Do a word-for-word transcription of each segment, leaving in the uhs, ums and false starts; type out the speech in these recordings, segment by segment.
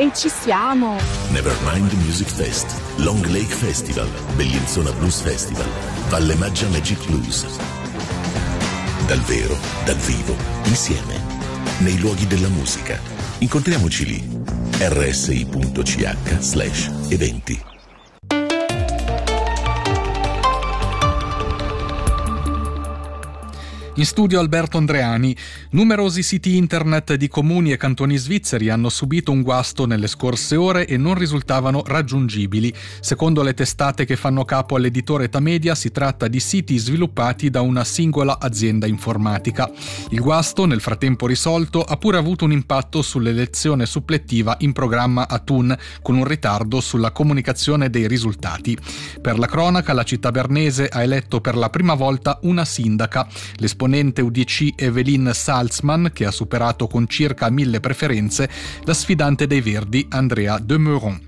E ci siamo! Nevermind Music Fest, Long Lake Festival, Bellinzona Blues Festival, Valle Maggia Magic Blues. Dal vero, dal vivo, insieme, nei luoghi della musica. Incontriamoci lì. rsi.ch slash eventi. In studio Alberto Andreani. Numerosi siti internet di comuni e cantoni svizzeri hanno subito un guasto nelle scorse ore e non risultavano raggiungibili. Secondo le testate che fanno capo all'editore Tamedia, si tratta di siti sviluppati da una singola azienda informatica. Il guasto, nel frattempo risolto, ha pure avuto un impatto sull'elezione supplettiva in programma a Thun, con un ritardo sulla comunicazione dei risultati. Per la cronaca, la città bernese ha eletto per la prima volta una sindaca. L'esponente U D C Evelyn Salzman, che ha superato con circa mille preferenze la sfidante dei Verdi Andrea De Meuron.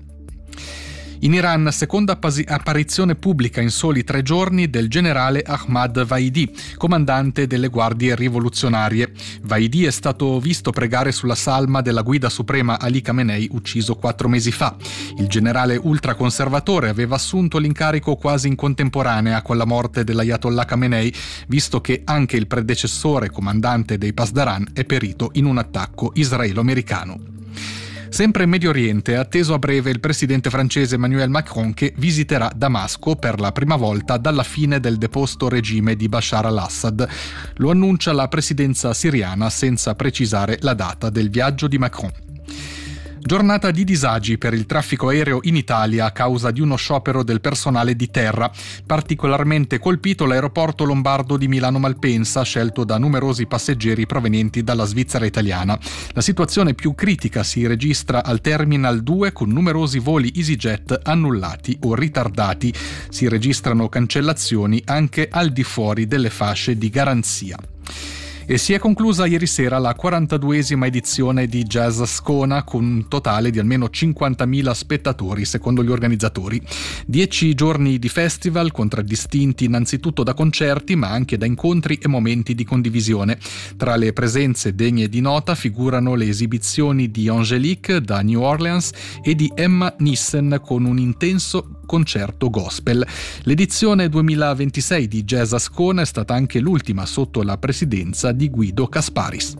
In Iran, seconda apparizione pubblica in soli tre giorni del generale Ahmad Vaidi, comandante delle guardie rivoluzionarie. Vaidi è stato visto pregare sulla salma della guida suprema Ali Khamenei, ucciso quattro mesi fa. Il generale ultraconservatore aveva assunto l'incarico quasi in contemporanea con la morte dell'Ayatollah Khamenei, visto che anche il predecessore comandante dei Pasdaran è perito in un attacco israelo-americano. Sempre in Medio Oriente è atteso a breve il presidente francese Emmanuel Macron, che visiterà Damasco per la prima volta dalla fine del deposto regime di Bashar al-Assad. Lo annuncia la presidenza siriana senza precisare la data del viaggio di Macron. Giornata di disagi per il traffico aereo in Italia a causa di uno sciopero del personale di terra. Particolarmente colpito l'aeroporto lombardo di Milano Malpensa, scelto da numerosi passeggeri provenienti dalla Svizzera italiana. La situazione più critica si registra al Terminal due, con numerosi voli EasyJet annullati o ritardati. Si registrano cancellazioni anche al di fuori delle fasce di garanzia. E si è conclusa ieri sera la quarantaduesima edizione di Jazz Ascona, con un totale di almeno cinquantamila spettatori, secondo gli organizzatori. Dieci giorni di festival, contraddistinti innanzitutto da concerti, ma anche da incontri e momenti di condivisione. Tra le presenze degne di nota figurano le esibizioni di Angélique da New Orleans e di Emma Nissen, con un intenso concerto gospel. L'edizione duemilaventisei di Jazz Ascona è stata anche l'ultima sotto la presidenza di Guido Kasparis.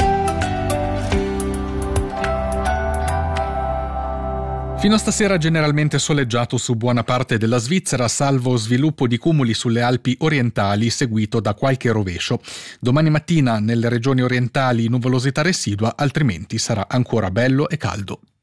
Fino a stasera generalmente soleggiato su buona parte della Svizzera, salvo sviluppo di cumuli sulle Alpi orientali seguito da qualche rovescio. Domani mattina nelle regioni orientali nuvolosità residua, altrimenti sarà ancora bello e caldo.